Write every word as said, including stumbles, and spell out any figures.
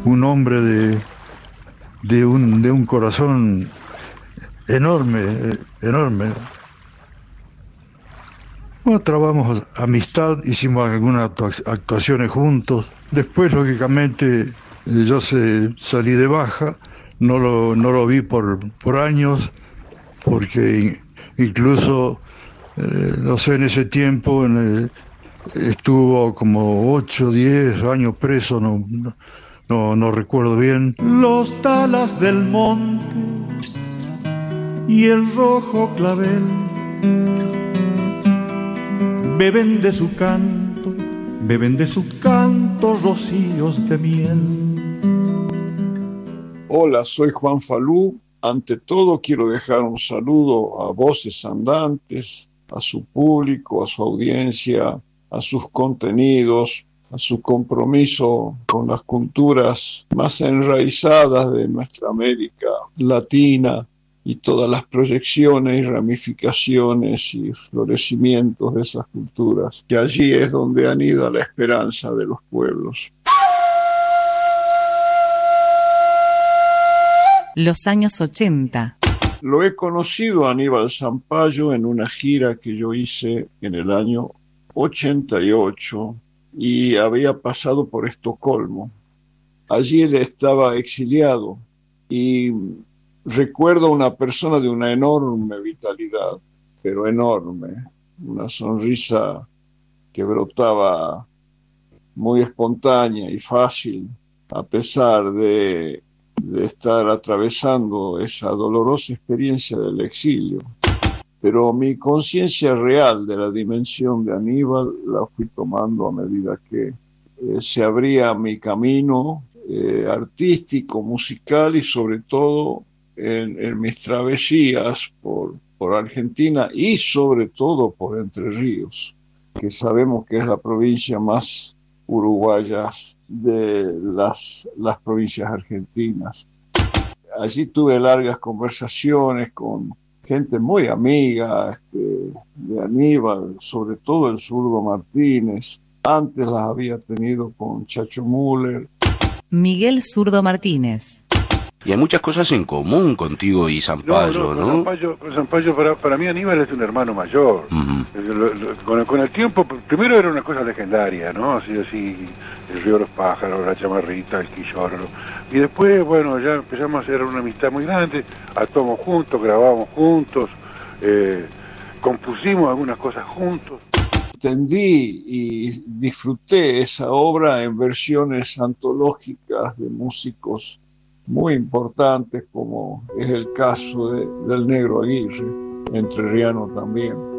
un hombre de, de, un, de un corazón enorme, eh, enorme. Bueno, trabamos amistad, hicimos algunas actuaciones juntos. Después, lógicamente, yo se, salí de baja, no lo, no lo vi por, por años, porque incluso, eh, no sé, en ese tiempo en el, estuvo como ocho, diez años preso, no, no, no recuerdo bien. Los talas del monte y el rojo clavel beben de su canto, beben de su canto rocíos de miel. Hola, soy Juan Falú. Ante todo quiero dejar un saludo a Voces Andantes, a su público, a su audiencia, a sus contenidos, a su compromiso con las culturas más enraizadas de nuestra América Latina y todas las proyecciones y ramificaciones y florecimientos de esas culturas, que allí es donde anida la esperanza de los pueblos. Los años ochenta. Lo he conocido a Aníbal Zampayo en una gira que yo hice en el año ochenta y ocho y había pasado por Estocolmo. Allí él estaba exiliado y recuerdo una persona de una enorme vitalidad, pero enorme, una sonrisa que brotaba muy espontánea y fácil, a pesar de de estar atravesando esa dolorosa experiencia del exilio. Pero mi conciencia real de la dimensión de Aníbal la fui tomando a medida que eh, se abría mi camino eh, artístico, musical y sobre todo en, en mis travesías por, por Argentina y sobre todo por Entre Ríos, que sabemos que es la provincia más uruguaya de las, las provincias argentinas. Allí tuve largas conversaciones con gente muy amiga este, de Aníbal, sobre todo el Zurdo Martínez. Antes las había tenido con Chacho Müller. Miguel Zurdo Martínez. Y hay muchas cosas en común contigo y Zampayo, ¿no? no, no Zampayo, Zampayo para, para mí Aníbal es un hermano mayor. Uh-huh. lo, lo, con, con el tiempo, primero era una cosa legendaria, ¿no? Así, así, el río de los pájaros, la chamarrita, el quilloro. Y después, bueno, ya empezamos a hacer una amistad muy grande, actuamos juntos, grabamos juntos, eh, compusimos algunas cosas juntos. Entendí y disfruté esa obra en versiones antológicas de músicos muy importantes, como es el caso de, del Negro Aguirre, entrerriano también.